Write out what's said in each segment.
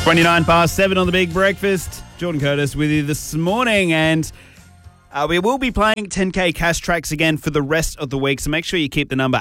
29 past 7 on the Big Breakfast. Jordan Curtis with you this morning, and we will be playing 10K cash tracks again for the rest of the week, so make sure you keep the number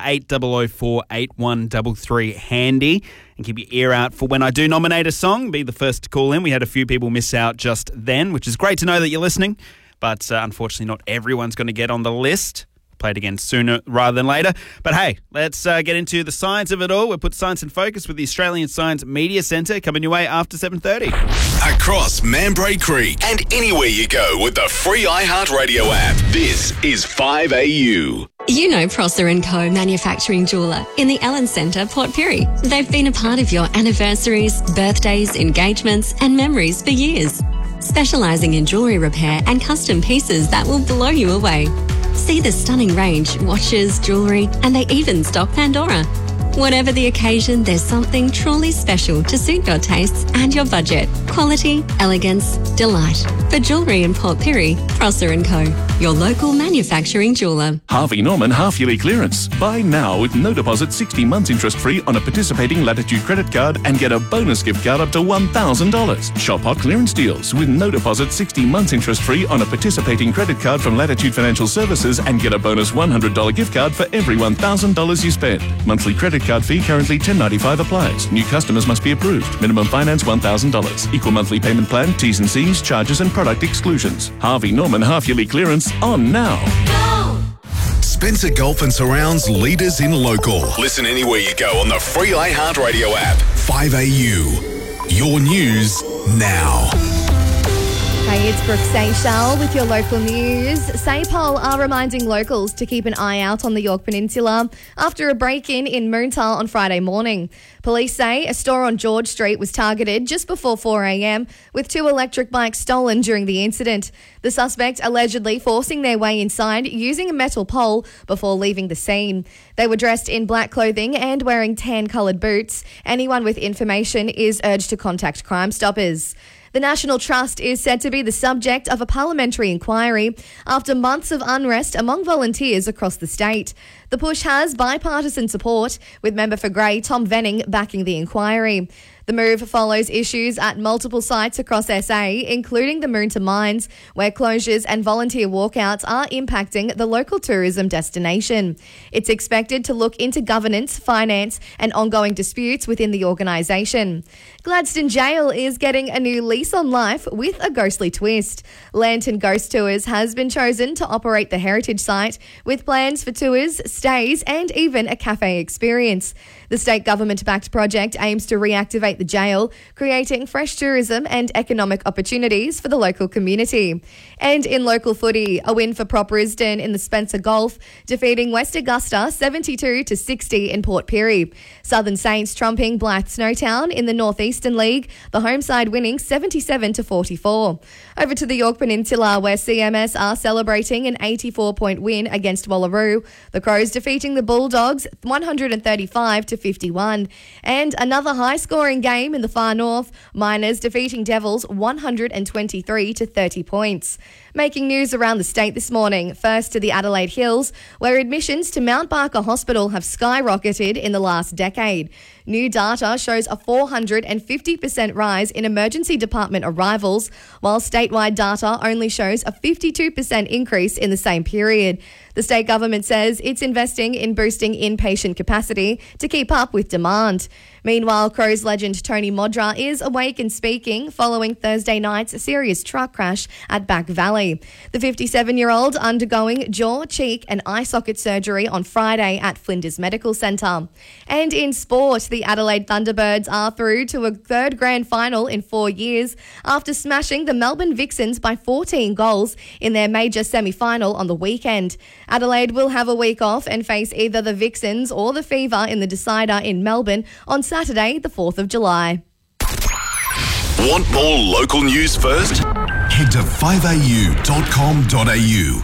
8004-8133 handy and keep your ear out for when I do nominate a song. Be the first to call in. We had a few people miss out just then, which is great to know that you're listening, but unfortunately not everyone's going to get on the list. Play it again sooner rather than later. But hey, let's get into the science of it all. We'll put science in focus with the Australian Science Media Centre coming your way after 7:30. Across Mambray Creek and anywhere you go with the free iHeartRadio app. This is 5AU. You know Prosser & Co. Manufacturing Jeweller in the Ellen Centre, Port Pirie. They've been a part of your anniversaries, birthdays, engagements and memories for years. Specialising in jewellery repair and custom pieces that will blow you away. See the stunning range, watches, jewellery, and they even stock Pandora. Whatever the occasion, there's something truly special to suit your tastes and your budget. Quality, elegance, delight. For jewellery in Port Pirie, Prosser & Co. Your local manufacturing jeweller. Harvey Norman half-yearly clearance. Buy now with no deposit, 60 months interest-free on a participating Latitude credit card and get a bonus gift card up to $1,000. Shop hot clearance deals with no deposit, 60 months interest-free on a participating credit card from Latitude Financial Services and get a bonus $100 gift card for every $1,000 you spend. Monthly credit card fee currently $10.95 applies. New customers must be approved. Minimum finance $1,000. Equal monthly payment plan, T's and C's, charges and product exclusions. Harvey Norman half-yearly clearance on now. Go! Spencer Gulf and Surrounds leaders in local. Listen anywhere you go on the free iHeartRadio app. 5AU. Your news now. Hey, it's Brooke Seychelles with your local news. SAPOL are reminding locals to keep an eye out on the Yorke Peninsula after a break-in in Moonta on Friday morning. Police say a store on George Street was targeted just before 4 a.m, with 2 electric bikes stolen during the incident. The suspect allegedly forcing their way inside using a metal pole before leaving the scene. They were dressed in black clothing and wearing tan-coloured boots. Anyone with information is urged to contact Crime Stoppers. The National Trust is said to be the subject of a parliamentary inquiry after months of unrest among volunteers across the state. The push has bipartisan support, with member for Grey Tom Venning backing the inquiry. The move follows issues at multiple sites across SA, including the Moonta Mines, where closures and volunteer walkouts are impacting the local tourism destination. It's expected to look into governance, finance and ongoing disputes within the organisation. Gladstone Jail is getting a new lease on life with a ghostly twist. Lantern Ghost Tours has been chosen to operate the heritage site, with plans for tours, stays and even a cafe experience. The state government-backed project aims to reactivate the jail, creating fresh tourism and economic opportunities for the local community. And in local footy, a win for Prop Risdon in the Spencer Gulf, defeating West Augusta 72-60 in Port Pirie. Southern Saints trumping Blythe Snowtown in the Northeastern League, the home side winning 77-44. Over to the Yorke Peninsula, where CMS are celebrating an 84-point win against Wallaroo. The Crows defeating the Bulldogs 135-51. And another high-scoring game in the far north, Miners defeating Devils 123-30 points. Making news around the state this morning, first to the Adelaide Hills, where admissions to Mount Barker Hospital have skyrocketed in the last decade. New data shows a 450% rise in emergency department arrivals, while statewide data only shows a 52% increase in the same period. The state government says it's investing in boosting inpatient capacity to keep up with demand. Meanwhile, Crows legend Tony Modra is awake and speaking following Thursday night's serious truck crash at Back Valley. The 57-year-old undergoing jaw, cheek and eye socket surgery on Friday at Flinders Medical Centre. And in sport, the Adelaide Thunderbirds are through to a third grand final in 4 years after smashing the Melbourne Vixens by 14 goals in their major semi-final on the weekend. Adelaide will have a week off and face either the Vixens or the Fever in the decider in Melbourne on Saturday, the 4th of July. Want more local news first? Head to 5au.com.au.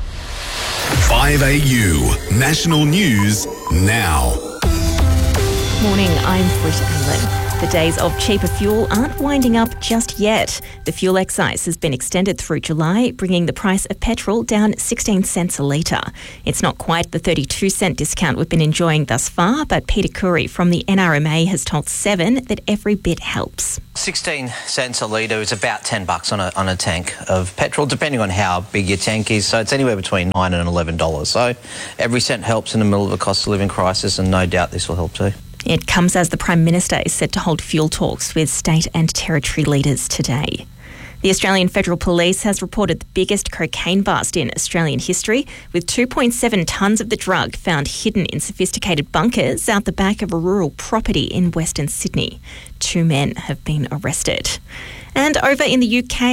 5AU, national news now. Morning, I'm Britt Allen. The days of cheaper fuel aren't winding up just yet. The fuel excise has been extended through July, bringing the price of petrol down 16 cents a litre. It's not quite the 32-cent discount we've been enjoying thus far, but Peter Curry from the NRMA has told Seven that every bit helps. 16 cents a litre is about $10 on a tank of petrol, depending on how big your tank is. So it's anywhere between $9 and $11. So every cent helps in the middle of a cost of living crisis, and no doubt this will help too. It comes as the Prime Minister is set to hold fuel talks with state and territory leaders today. The Australian Federal Police has reported the biggest cocaine bust in Australian history, with 2.7 tonnes of the drug found hidden in sophisticated bunkers out the back of a rural property in Western Sydney. 2 men have been arrested. And over in the UK,